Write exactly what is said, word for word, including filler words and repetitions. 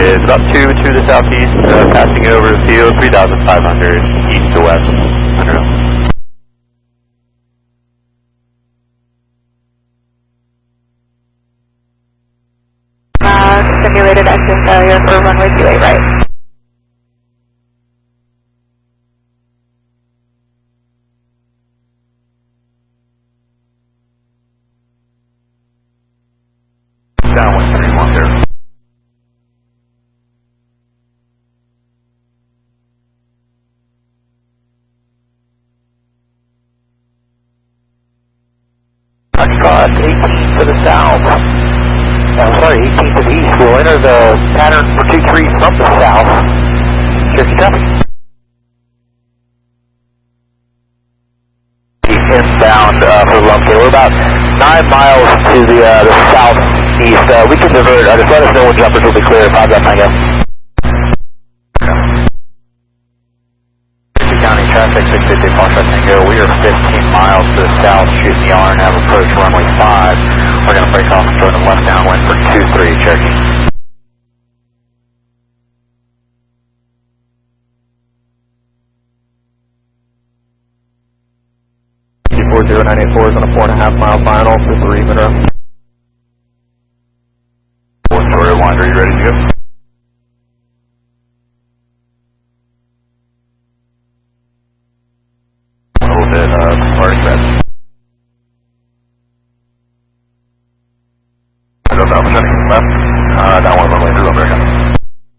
is about two to the southeast, uh, passing over the field, three thousand five hundred east to west. Monroe. Uh, simulated engine failure for runway two eight right. Down one three one there. Foxtrot eighteen to the south. I'm sorry, eighteen to the east. We'll enter the pattern for two three from the south. Cherokee copy. Inbound uh, for Lumpkin. We're about nine miles to the uh, the southeast. Uh, we can divert. Uh, just let us know when jumpers will be clear. Five up, Tango. County traffic, six fifty Foxtrot Tango. We are fifteen miles to the south, shooting the R and have approach runway five. We're going to break off and throw them left downwind for two three, Cherokee. four zero nine eight four is on a four and a half mile final for three Monroe. Four story one, are you ready to go? A little bit, uh, hard set.